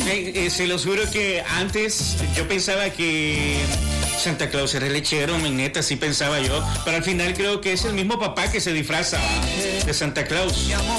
Se los juro que antes yo pensaba que Santa Claus era lechero, neta, así pensaba yo. Pero al final creo que es el mismo papá que se disfraza de Santa Claus.